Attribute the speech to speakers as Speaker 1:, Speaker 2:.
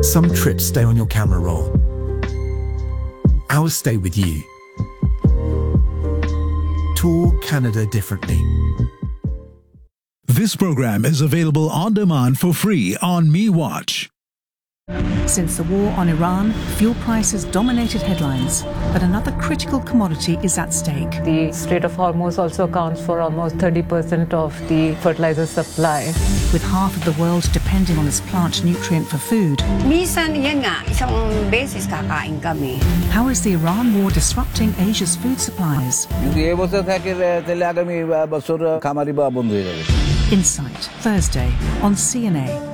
Speaker 1: Some trips stay on your camera roll. Ours stay with you. Tour Canada differently.
Speaker 2: This program is available on demand for free on MeWatch.
Speaker 3: Since the war on Iran, fuel prices dominated headlines, but another critical commodity is at stake.
Speaker 4: The Strait of Hormuz also accounts for almost 30% of the fertilizer supply.
Speaker 3: With half of the world depending on this plant nutrient for food, how is the Iran war disrupting Asia's food supplies? Insight, Thursday on CNA.